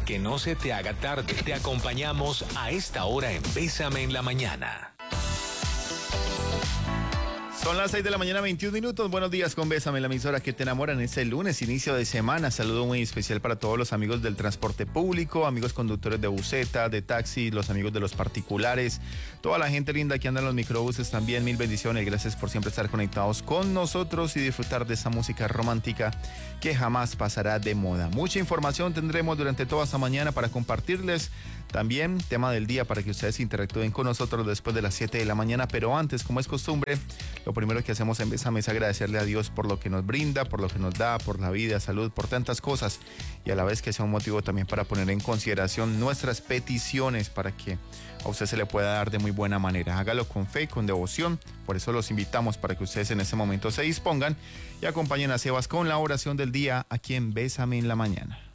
que no se te haga tarde, te acompañamos a esta hora en Bésame en la Mañana. Son las 6 de la mañana, 21 minutos. Buenos días con Bésame, la emisora que te enamora en este lunes, inicio de semana. Saludo muy especial para todos los amigos del transporte público, amigos conductores de buseta, de taxi, los amigos de los particulares, toda la gente linda que anda en los microbuses también. Mil bendiciones, gracias por siempre estar conectados con nosotros y disfrutar de esa música romántica que jamás pasará de moda. Mucha información tendremos durante toda esta mañana para compartirles. También tema del día para que ustedes interactúen con nosotros después de las 7 de la mañana, pero antes, como es costumbre, lo primero que hacemos en Bésame es agradecerle a Dios por lo que nos brinda, por lo que nos da, por la vida, salud, por tantas cosas, y a la vez que sea un motivo también para poner en consideración nuestras peticiones para que a usted se le pueda dar de muy buena manera. Hágalo con fe, con devoción. Por eso los invitamos para que ustedes en este momento se dispongan y acompañen a Sebas con la oración del día aquí en Bésame en la Mañana.